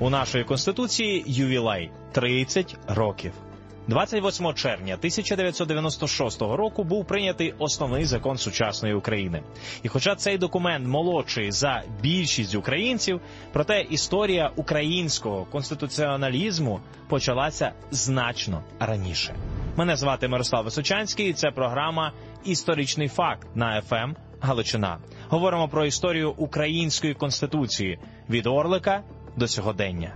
У нашої Конституції ювілей – 30 років. 28 червня 1996 року був прийнятий основний закон сучасної України. І хоча цей документ молодший за більшість українців, проте історія українського конституціоналізму почалася значно раніше. Мене звати Мирослав Височанський, і це програма «Історичний факт» на ФМ Галичина. Говоримо про історію української конституції від Орлика до сьогодення.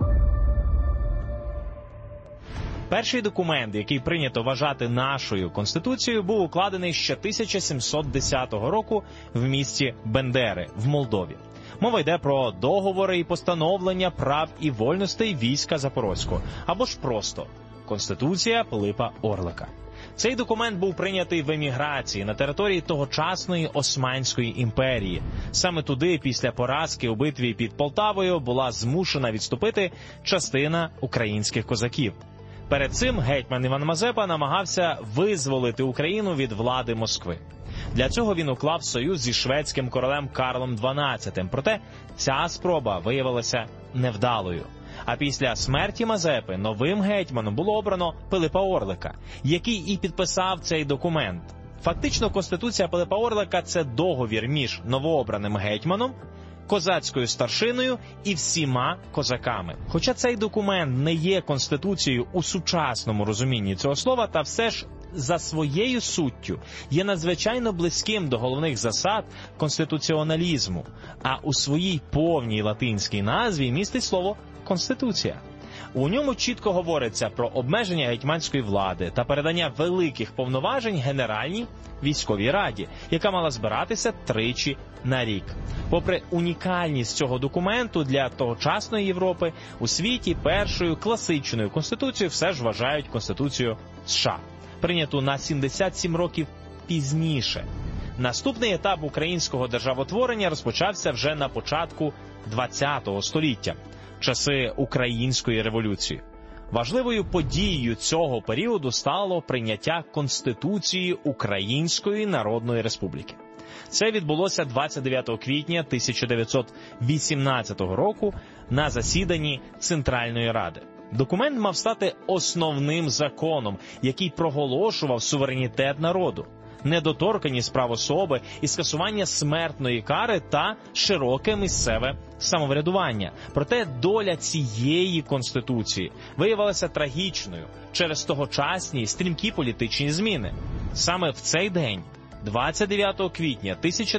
Перший документ, який прийнято вважати нашою Конституцією, був укладений ще 1710 року в місті Бендери в Молдові. Мова йде про договори і постановлення прав і вольностей війська Запорозького, або ж просто Конституція Пилипа Орлика. Цей документ був прийнятий в еміграції на території тогочасної Османської імперії. Саме туди, після поразки у битві під Полтавою, була змушена відступити частина українських козаків. Перед цим гетьман Іван Мазепа намагався визволити Україну від влади Москви. Для цього він уклав союз зі шведським королем Карлом XII, проте ця спроба виявилася невдалою. А після смерті Мазепи новим гетьманом було обрано Пилипа Орлика, який і підписав цей документ. Фактично, Конституція Пилипа Орлика – це договір між новообраним гетьманом, козацькою старшиною і всіма козаками. Хоча цей документ не є Конституцією у сучасному розумінні цього слова, та все ж за своєю суттю є надзвичайно близьким до головних засад конституціоналізму, а у своїй повній латинській назві містить слово «конституція». У ньому чітко говориться про обмеження гетьманської влади та передання великих повноважень Генеральній військовій раді, яка мала збиратися тричі на рік. Попри унікальність цього документу для тогочасної Європи, у світі першою класичною конституцією все ж вважають Конституцію США, прийняту на 77 років пізніше. Наступний етап українського державотворення розпочався вже на початку ХХ століття, часи Української революції. Важливою подією цього періоду стало прийняття Конституції Української Народної Республіки. Це відбулося 29 квітня 1918 року на засіданні Центральної Ради. Документ мав стати основним законом, який проголошував суверенітет народу, недоторканність прав особи і скасування смертної кари та широке місцеве самоврядування. Проте доля цієї Конституції виявилася трагічною через тогочасні стрімкі політичні зміни. Саме в цей день, 29 квітня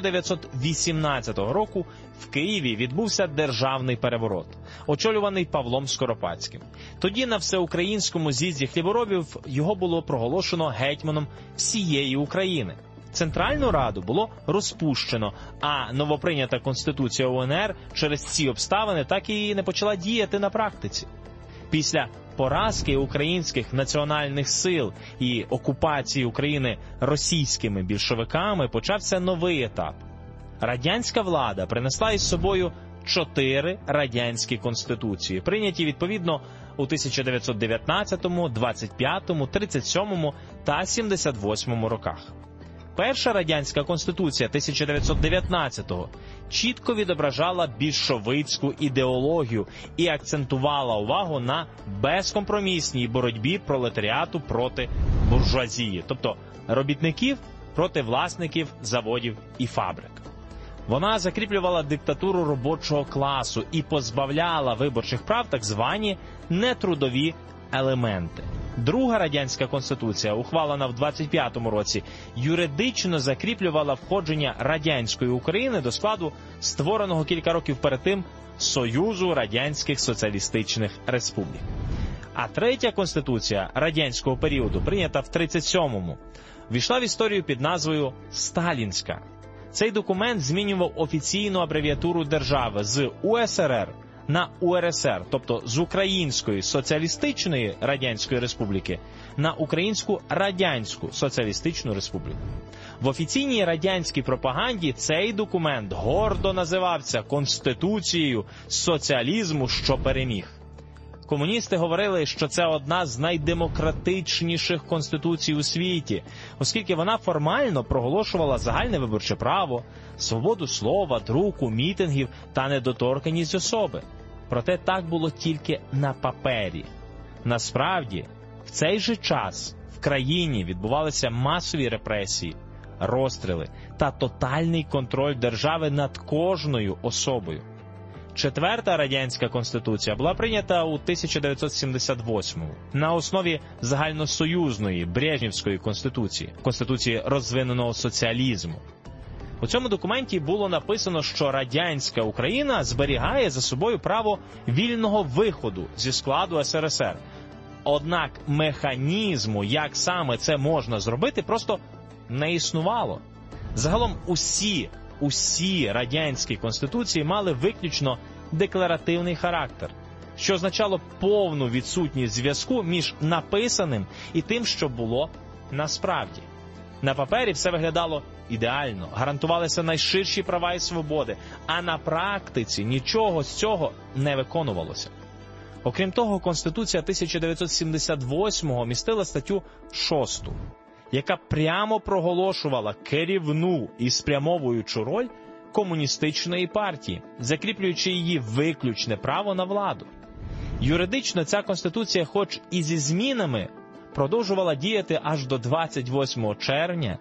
1918 року, в Києві відбувся державний переворот, очолюваний Павлом Скоропадським. Тоді на всеукраїнському з'їзді хліборобів його було проголошено гетьманом всієї України. Центральну Раду було розпущено, а новоприйнята Конституція УНР через ці обставини так і не почала діяти на практиці. Після поразки українських національних сил і окупації України російськими більшовиками почався новий етап. Радянська влада принесла із собою 4 радянські конституції, прийняті відповідно у 1919, 25, 37 та 78 роках. Перша радянська конституція 1919-го чітко відображала більшовицьку ідеологію і акцентувала увагу на безкомпромісній боротьбі пролетаріату проти буржуазії, тобто робітників проти власників заводів і фабрик. Вона закріплювала диктатуру робочого класу і позбавляла виборчих прав так звані нетрудові елементи. Друга радянська конституція, ухвалена в 25-му році, юридично закріплювала входження радянської України до складу створеного кілька років перед тим Союзу Радянських Соціалістичних Республік. А третя конституція радянського періоду, прийнята в 37-му, війшла в історію під назвою «Сталінська». Цей документ змінював офіційну абревіатуру держави з УСРР на УРСР, тобто з Української Соціалістичної Радянської Республіки на Українську Радянську Соціалістичну Республіку. В офіційній радянській пропаганді цей документ гордо називався Конституцією соціалізму, що переміг. Комуністи говорили, що це одна з найдемократичніших конституцій у світі, оскільки вона формально проголошувала загальне виборче право, свободу слова, друку, мітингів та недоторканність особи. Проте так було тільки на папері. Насправді, в цей же час в країні відбувалися масові репресії, розстріли та тотальний контроль держави над кожною особою. Четверта радянська конституція була прийнята у 1978-му на основі загальносоюзної Брежнєвської конституції, конституції розвиненого соціалізму. У цьому документі було написано, що радянська Україна зберігає за собою право вільного виходу зі складу СРСР. Однак механізму, як саме це можна зробити, просто не існувало. Загалом усі радянські конституції мали виключно декларативний характер, що означало повну відсутність зв'язку між написаним і тим, що було насправді. На папері все виглядало ідеально, гарантувалися найширші права і свободи, а на практиці нічого з цього не виконувалося. Окрім того, Конституція 1978-го містила статтю 6, яка прямо проголошувала керівну і спрямовуючу роль комуністичної партії, закріплюючи її виключне право на владу. Юридично ця Конституція, хоч і зі змінами, продовжувала діяти аж до 28 червня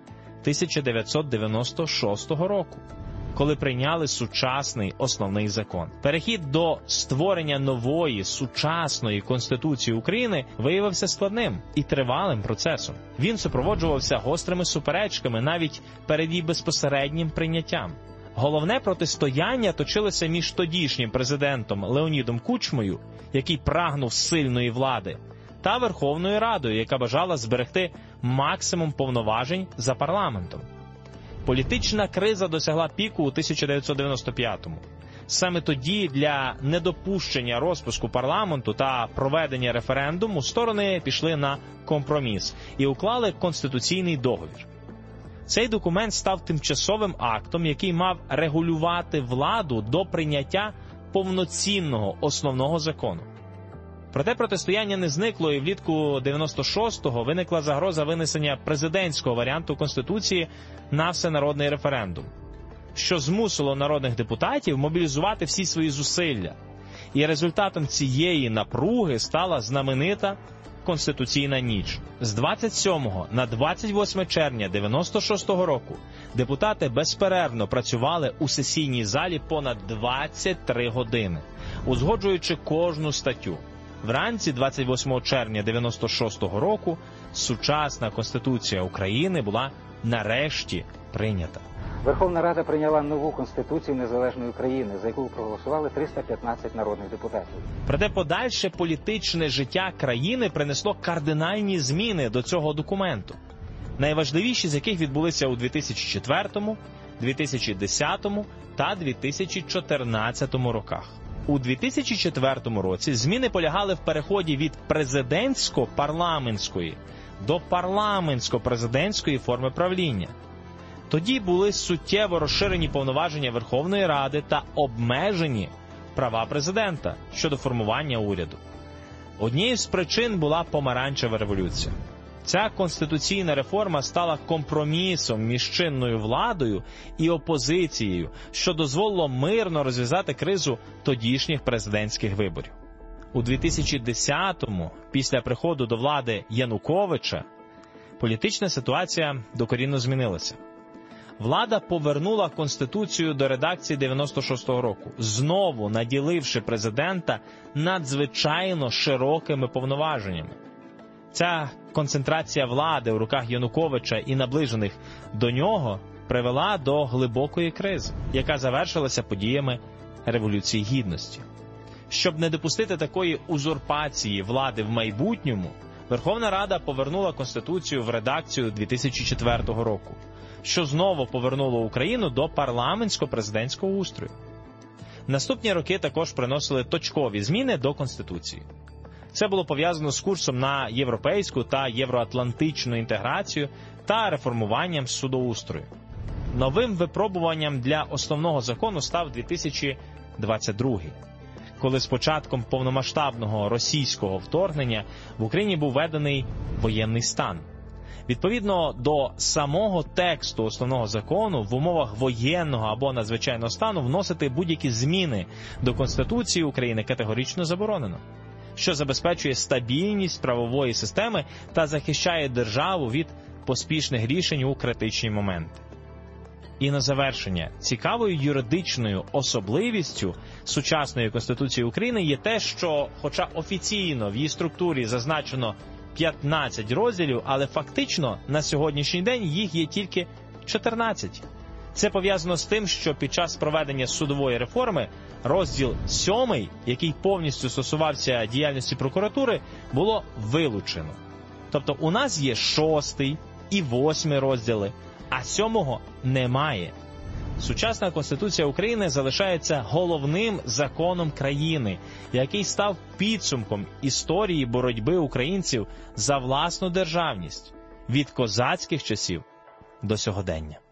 1996 року, коли прийняли сучасний основний закон. Перехід до створення нової, сучасної Конституції України виявився складним і тривалим процесом. Він супроводжувався гострими суперечками навіть перед її безпосереднім прийняттям. Головне протистояння точилося між тодішнім президентом Леонідом Кучмою, який прагнув сильної влади, та Верховною Радою, яка бажала зберегти максимум повноважень за парламентом. Політична криза досягла піку у 1995-му. Саме тоді для недопущення розпуску парламенту та проведення референдуму сторони пішли на компроміс і уклали конституційний договір. Цей документ став тимчасовим актом, який мав регулювати владу до прийняття повноцінного основного закону. Проте протистояння не зникло, і влітку 96-го виникла загроза винесення президентського варіанту Конституції на всенародний референдум, що змусило народних депутатів мобілізувати всі свої зусилля. І результатом цієї напруги стала знаменита Конституційна ніч. З 27 на 28 червня 96-го року депутати безперервно працювали у сесійній залі понад 23 години, узгоджуючи кожну статтю. Вранці 28 червня 96-го року сучасна Конституція України була нарешті прийнята. Верховна Рада прийняла нову Конституцію незалежної України, за яку проголосували 315 народних депутатів. Проте подальше політичне життя країни принесло кардинальні зміни до цього документу, найважливіші з яких відбулися у 2004, 2010 та 2014 роках. У 2004 році зміни полягали в переході від президентсько-парламентської до парламентсько-президентської форми правління. Тоді були суттєво розширені повноваження Верховної Ради та обмежені права президента щодо формування уряду. Однією з причин була помаранчева революція. Ця конституційна реформа стала компромісом між чинною владою і опозицією, що дозволило мирно розв'язати кризу тодішніх президентських виборів. У 2010-му, після приходу до влади Януковича, політична ситуація докорінно змінилася. Влада повернула Конституцію до редакції 96-го року, знову наділивши президента надзвичайно широкими повноваженнями. Ця концентрація влади у руках Януковича і наближених до нього привела до глибокої кризи, яка завершилася подіями Революції Гідності. Щоб не допустити такої узурпації влади в майбутньому, Верховна Рада повернула Конституцію в редакцію 2004 року, що знову повернуло Україну до парламентсько-президентського устрою. Наступні роки також приносили точкові зміни до Конституції. Це було пов'язано з курсом на європейську та євроатлантичну інтеграцію та реформуванням судоустрою. Новим випробуванням для основного закону став 2022, коли з початком повномасштабного російського вторгнення в Україні був введений воєнний стан. Відповідно до самого тексту основного закону, в умовах воєнного або надзвичайного стану вносити будь-які зміни до Конституції України категорично заборонено, що забезпечує стабільність правової системи та захищає державу від поспішних рішень у критичні моменти. І на завершення, цікавою юридичною особливістю сучасної Конституції України є те, що, хоча офіційно в її структурі зазначено 15 розділів, але фактично на сьогоднішній день їх є тільки 14. Це пов'язано з тим, що під час проведення судової реформи розділ 7, який повністю стосувався діяльності прокуратури, було вилучено. Тобто у нас є 6 і 8 розділи, а 7-го немає. Сучасна Конституція України залишається головним законом країни, який став підсумком історії боротьби українців за власну державність від козацьких часів до сьогодення.